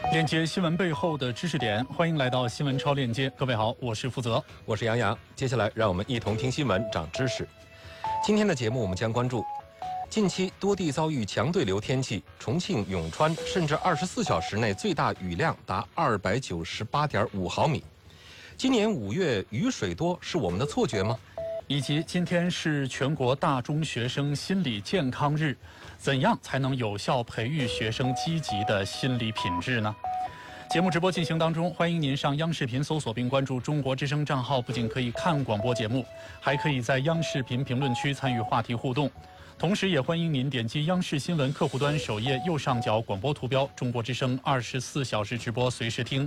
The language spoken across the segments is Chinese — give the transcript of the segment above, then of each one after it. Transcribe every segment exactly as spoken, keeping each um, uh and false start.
链接新闻背后的知识点，欢迎来到新闻超链接。各位好，我是负责， 我是杨洋。接下来让我们一同听新闻，长知识。今天的节目我们将关注：近期多地遭遇强对流天气，重庆、永川甚至二十四小时内最大雨量达二百九十八点五毫米。今年五月雨水多是我们的错觉吗？ 以及今天是全国大中学生心理健康日，怎样才能有效培育学生积极的心理品质呢？节目直播进行当中，欢迎您上央视频搜索并关注中国之声账号，不仅可以看广播节目，还可以在央视频评论区参与话题互动。同时也欢迎您点击央视新闻客户端首页右上角广播图标“中国之声二十四小时直播”，随时听。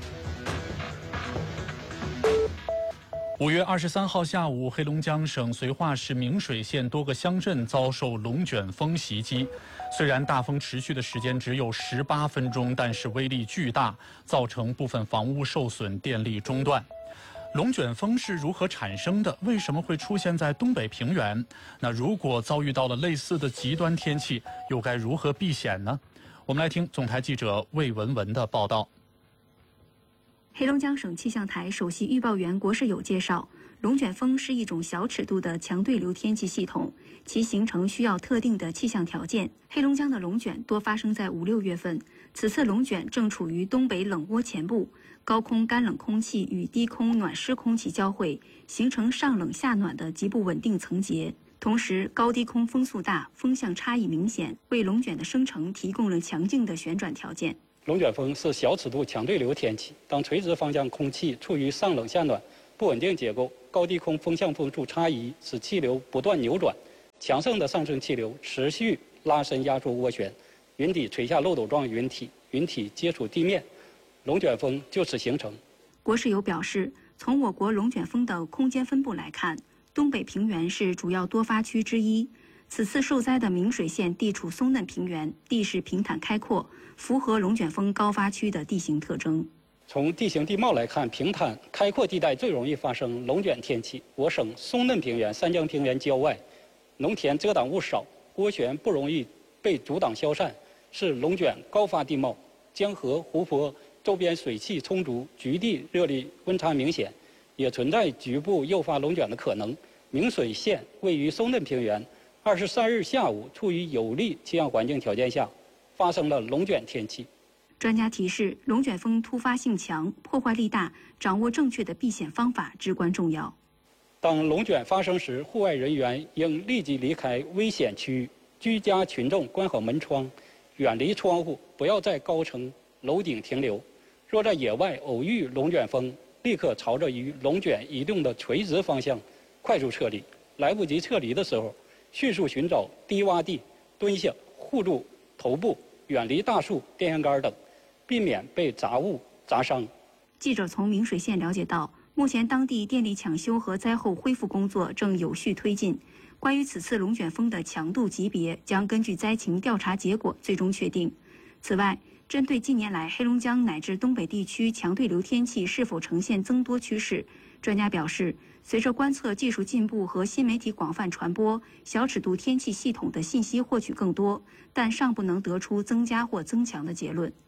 五月二十三号下午，黑龙江省绥化市明水县多个乡镇遭受龙卷风袭击。虽然大风持续的时间只有十八分钟，但是威力巨大，造成部分房屋受损，电力中断。龙卷风是如何产生的？为什么会出现在东北平原？那如果遭遇到了类似的极端天气，又该如何避险呢？我们来听总台记者魏文文的报道。 黑龙江省气象台首席预报员国世友介绍，龙卷风是一种小尺度的强对流天气系统，其形成需要特定的气象条件。黑龙江的龙卷多发生在五六月份，此次龙卷正处于东北冷涡前部，高空干冷空气与低空暖湿空气交汇，形成上冷下暖的极不稳定层结。同时，高低空风速大，风向差异明显，为龙卷的生成提供了强劲的旋转条件。 龙卷风是小尺度强对流天气，当垂直方向空气处于上冷下暖不稳定结构，高低空风向风速差异使气流不断扭转，强盛的上升气流持续拉伸压缩涡旋，云底垂下漏斗状云体，云体接触地面，龙卷风就此形成。 国世友表示，从我国龙卷风的空间分布来看，东北平原是主要多发区之一。此次受灾的明水县地处松嫩平原，地势平坦开阔，符合龙卷风高发区的地形特征。 从地形地貌来看，平坦开阔地带最容易发生龙卷天气。我省松嫩平原、三江平原郊外，农田遮挡物少，涡旋不容易被阻挡消散，是龙卷高发地貌。江河、湖泊周边水汽充足，局地热力温差明显，也存在局部诱发龙卷的可能。明水县位于松嫩平原，二十三日下午，处于有利气象环境条件下，发生了龙卷天气。 专家提示，龙卷风突发性强，破坏力大，掌握正确的避险方法至关重要。 当龙卷发生时，户外人员应立即离开危险区域，居家群众关好门窗，远离窗户，不要在高层楼顶停留。若在野外偶遇龙卷风，立刻朝着与龙卷移动的垂直方向快速撤离。来不及撤离的时候，迅速寻找低洼地，蹲下护住头部，远离大树、电线杆等，避免被杂物砸伤。 记者从明水县了解到，目前当地电力抢修和灾后恢复工作正有序推进。关于此次龙卷风的强度级别，将根据灾情调查结果最终确定。此外，针对近年来黑龙江乃至东北地区强对流天气是否呈现增多趋势，专家表示，随着观测技术进步和新媒体广泛传播，小尺度天气系统的信息获取更多，但尚不能得出增加或增强的结论。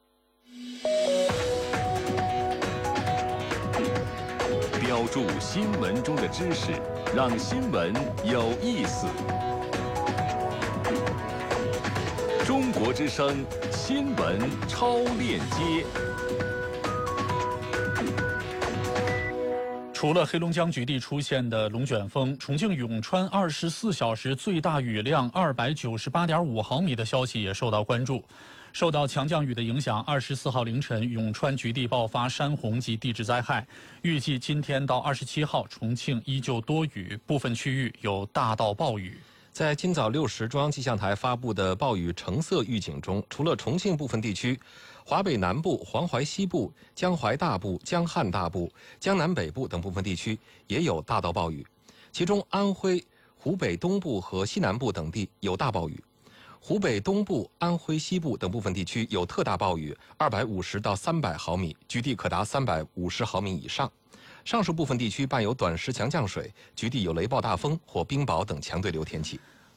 标注新闻中的知识，让新闻有意思。中国之声新闻超链接。 除了黑龙江局地出现的龙卷风，重庆永川二十四小时最大雨量二百九十八点五毫米的消息也受到关注。受到强降雨的影响，二十四号凌晨永川局地爆发山洪及地质灾害。预计今天到二十七号，重庆依旧多雨，部分区域有大到暴雨。 在今早六时，中央气象台发布的暴雨橙色预警中，除了重庆部分地区，华北南部、黄淮西部、江淮大部、江汉大部、江南北部等部分地区也有大到暴雨，其中安徽、湖北东部和西南部等地有大暴雨。湖北东部、安徽西部等部分地区有特大暴雨，二百五十到三百毫米，局地可达三百五十毫米以上。上述部分地区伴有短时强降水，局地有雷暴大风或冰雹等强对流天气。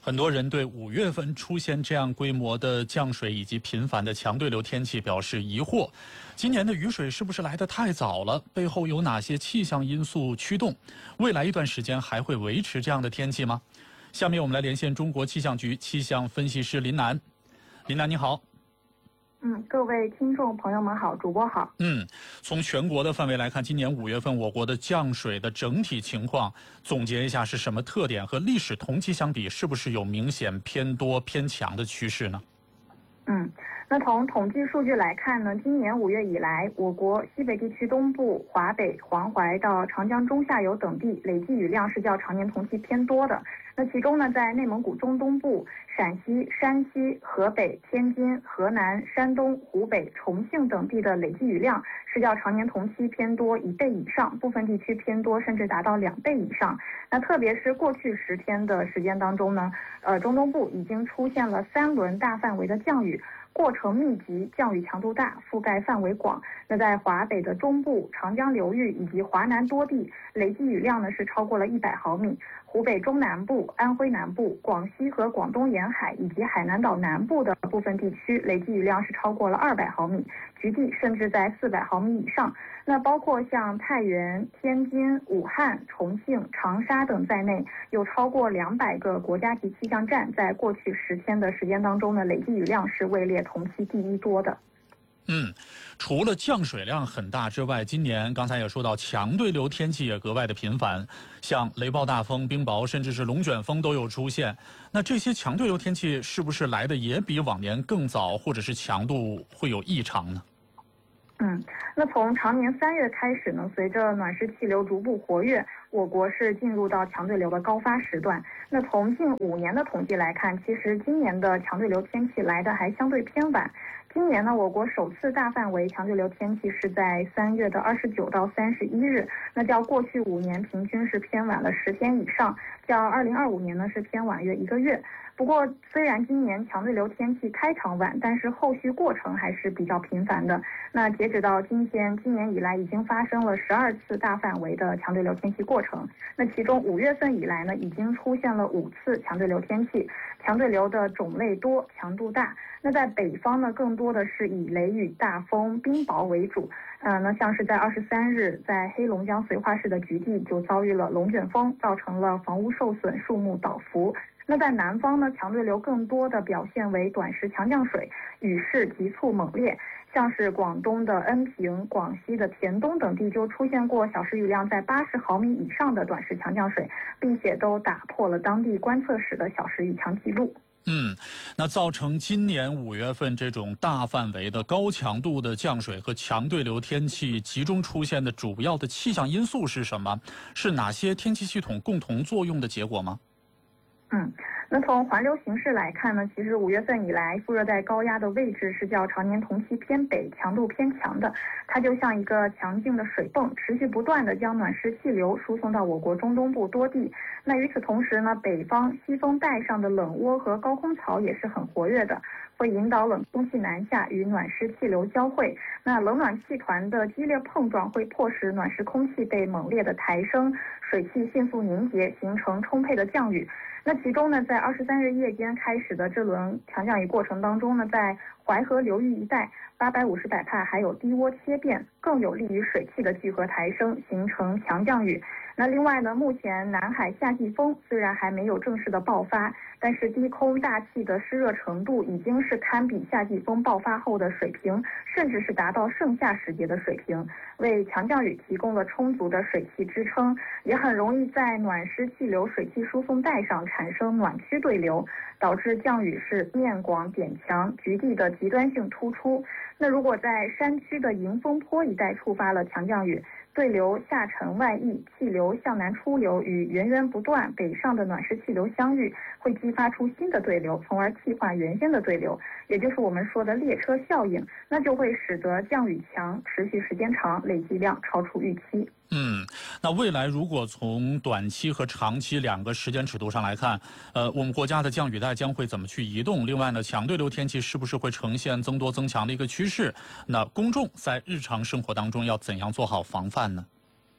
很多人对五月份出现这样规模的降水以及频繁的强对流天气表示疑惑。今年的雨水是不是来得太早了？背后有哪些气象因素驱动？未来一段时间还会维持这样的天气吗？下面我们来连线中国气象局气象分析师林楠。林楠你好。 嗯，各位听众朋友们好，主播好。 嗯，从全国的范围来看，今年五月份我国的降水的整体情况，总结一下是什么特点？和历史同期相比，是不是有明显偏多偏强的趋势呢？ 嗯，那从统计数据来看呢，今年五月以来，我国西北地区东部、华北、黄淮到长江中下游等地累计雨量是较常年同期偏多的。那其中呢，在内蒙古中东部、陕西、山西、河北、天津、河南、山东、湖北、重庆等地的累计雨量是较常年同期偏多一倍以上，部分地区偏多甚至达到两倍以上。那特别是过去十天的时间当中呢，呃，中东部已经出现了三轮大范围的降雨。过程密集，降雨强度大，覆盖范围广。那在华北的中部、长江流域以及华南多地，累计雨量呢是超过了一百毫米。湖北中南部、安徽南部、广西和广东沿海以及海南岛南部的部分地区，累计雨量是超过了二百毫米，局地甚至在四百毫米以上。那包括像太原、天津、武汉、重庆、长沙等在内，有超过两百个国家级气象站在过去十天的时间当中呢，累计雨量是位列同期第一多的。 嗯，除了降水量很大之外，今年刚才也说到强对流天气也格外的频繁，像雷暴大风、冰雹，甚至是龙卷风都有出现。那这些强对流天气是不是来的也比往年更早，或者是强度会有异常呢？ 嗯，那从常年三月开始呢，随着暖湿气流逐步活跃，我国是进入到强对流的高发时段。那从近五年的统计来看，其实今年的强对流天气来的还相对偏晚。今年呢，我国首次大范围强对流天气是在三月的二十九到三十一日，那较过去五年平均是偏晚了十天以上，较二零二五年呢是偏晚约一个月。不过，虽然今年强对流天气开场晚，但是后续过程还是比较频繁的。那截止到今天，今年以来已经发生了十二次大范围的强对流天气过程。那其中五月份以来呢，已经出现了五次强对流天气，强对流的种类多，强度大。那在北方呢，更多的是以雷雨、大风、冰雹为主。呃，那像是在二十三日，在黑龙江绥化市的局地就遭遇了龙卷风，造成了房屋受损、树木倒伏。那在南方呢，强对流更多的表现为短时强降水，雨势急促猛烈，像是广东的恩平、广西的田东等地就出现过小时雨量在八十毫米以上的短时强降水，并且都打破了当地观测史的小时雨强记录。 嗯，那造成今年五月份这种大范围的高强度的降水和强对流天气集中出现的主要的气象因素是什么？是哪些天气系统共同作用的结果吗？ 嗯，那从环流形势来看呢，其实五月份以来，副热带高压的位置是较常年同期偏北，强度偏强的。它就像一个强劲的水泵，持续不断的将暖湿气流输送到我国中东部多地。那与此同时呢，北方西风带上的冷涡和高空槽也是很活跃的，会引导冷空气南下与暖湿气流交汇。那冷暖气团的激烈碰撞会迫使暖湿空气被猛烈的抬升，水汽迅速凝结，形成充沛的降雨。那其中呢，在二十三日夜间开始的这轮强降雨过程当中呢，在淮河流域一带八百五十百帕还有低涡切变，更有利于水汽的聚合抬升，形成强降雨。那另外呢，目前南海夏季风虽然还没有正式的爆发，但是低空大气的湿热程度已经是堪比夏季风爆发后的水平，甚至是达到盛夏时节的水平，为强降雨提供了充足的水汽支撑，也很容易在暖湿气流水汽输送带上产生暖区对流，导致降雨是面广点强，局地的极端性突出。那如果在山区的迎风坡一带触发了强降雨，对流下沉外溢，气流向南出流，与源源不断北上的暖湿气流相遇，会激发出新的对流，从而替换原先的对流，也就是我们说的列车效应，那就会使得降雨强，持续时间长，累计量超出预期。 嗯，那未来如果从短期和长期两个时间尺度上来看，呃，我们国家的降雨带将会怎么去移动？另外呢，强对流天气是不是会呈现增多增强的一个趋势？那公众在日常生活当中要怎样做好防范呢？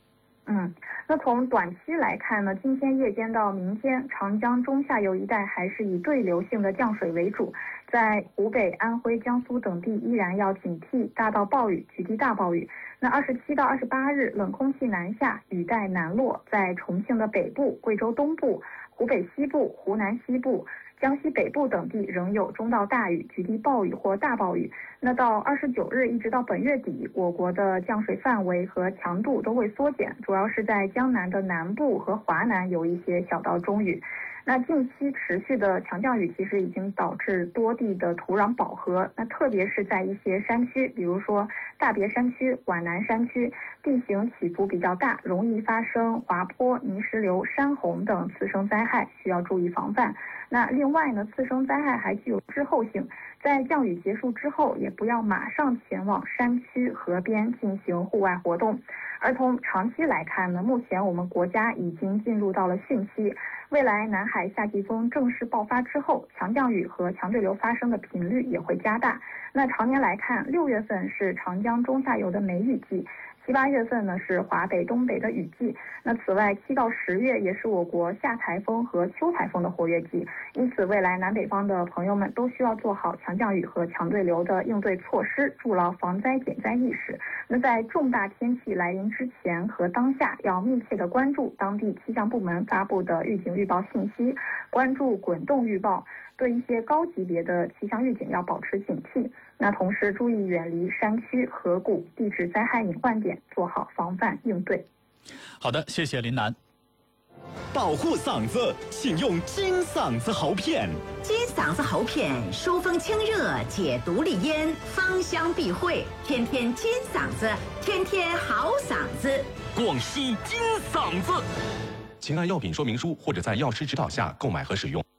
嗯，那从短期来看呢，今天夜间到明天，长江中下游一带还是以对流性的降水为主，在湖北、安徽、江苏等地依然要警惕大到暴雨、局地大暴雨。那二十七到二十八日，冷空气南下，雨带南落，在重庆的北部、贵州东部、湖北西部、湖南西部、江西北部等地仍有中到大雨、局地暴雨或大暴雨。那到二十九日一直到本月底，我国的降水范围和强度都会缩减，主要是在江南的南部和华南有一些小到中雨。那近期持续的强降雨其实已经导致多地的土壤饱和，那特别是在一些山区，比如说大别山区、皖南山区，地形起伏比较大，容易发生滑坡、泥石流、山洪等次生灾害，需要注意防范。那另外呢，次生灾害还具有滞后性，在降雨结束之后，也不要马上前往山区、河边进行户外活动。而从长期来看呢，目前我们国家已经进入到了汛期，未来南海夏季风正式爆发之后，强降雨和强对流发生的频率也会加大。那常年来看，六月份是长江中下游的梅雨季，七八月份呢是华北、东北的雨季。那此外，七到十月也是我国夏台风和秋台风的活跃季。因此，未来南北方的朋友们都需要做好强降雨和强对流的应对措施，筑牢防灾减灾意识。那在重大天气来临之前和当下，要密切的关注当地气象部门发布的预警预报信息，关注滚动预报，对一些高级别的气象预警要保持警惕。那同时注意远离山区、河谷、地质灾害隐患点，做好防范应对。 好的，谢谢林楠。 保护嗓子，请用金嗓子喉片。 金嗓子喉片疏风清热，解毒利咽，芳香避秽，天天金嗓子，天天好嗓子。 广西金嗓子。 请按药品说明书或者在药师指导下购买和使用。